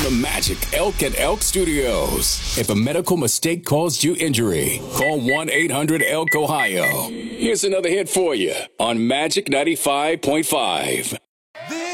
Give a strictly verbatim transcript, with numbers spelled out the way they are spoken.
the Magic Elk and Elk Studios. If a medical mistake caused you injury, call one eight hundred elk ohio. Here's another hit for you on Magic ninety-five point five.